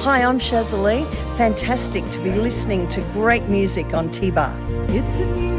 Hi, I'm Shazza Lee. Fantastic to be listening to great music on T-Bar. It's a